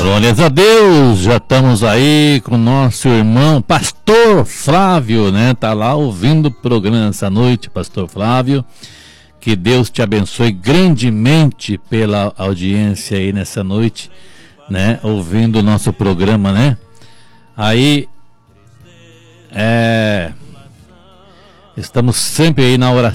Glórias a Deus, já estamos aí com o nosso irmão Pastor Flávio, né? Tá lá ouvindo o programa essa noite, Pastor Flávio. Que Deus te abençoe grandemente pela audiência aí nessa noite, né? Ouvindo o nosso programa, né? Aí, estamos sempre aí na oração.